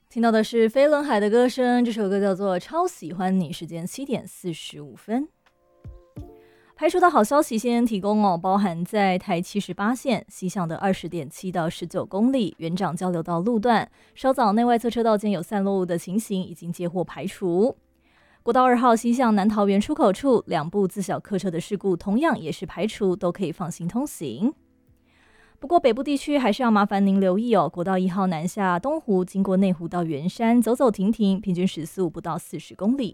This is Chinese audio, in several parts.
听到的是飞轮海的歌声，这首歌叫做《超喜欢你》，时间7:45。排除的好消息先提供哦，包含在台78线西向的20.7到19公里原长交流道路段，稍早内外侧车道间有散落物的情形已经接获排除。国道2号西向南桃园出口处2部自小客车的事故同样也是排除，都可以放心通行。不过北部地区还是要麻烦您留意哦，国道1号南下东湖，经过内湖到圆山，走走停停，平均时速不到40公里。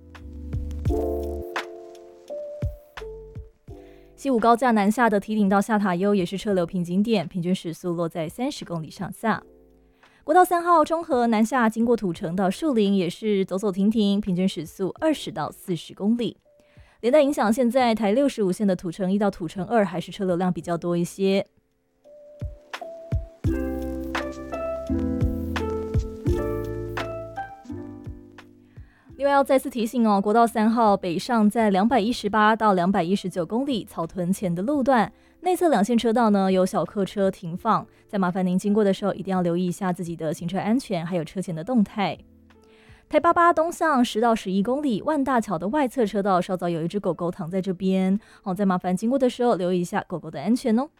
西武高架南下的堤顶到下塔悠也是车流瓶颈点，平均时速落在30公里上下。国道3号中和南下经过土城到树林，也是走走停停，平均时速20到40公里。连带影响，现在台65线的土城1到土城2还是车流量比较多一些。另外要再次提醒哦，国道3号北上在218到219公里草屯前的路段，内侧2线车道呢有小客车停放，在麻烦您经过的时候一定要留意一下自己的行车安全，还有车前的动态。台88东向10到11公里，万大桥的外侧车道稍早有一只狗狗躺在这边，在麻烦经过的时候留意一下狗狗的安全哦。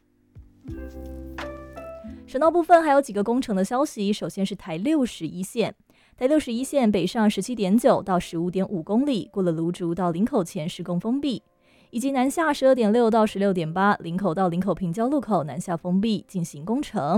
省道部分还有几个工程的消息，首先是台61线。台61线北上17.9到15.5公里，过了芦竹到林口前施工封闭，以及南下12.6到16.8，林口到林口平交路口南下封闭进行工程。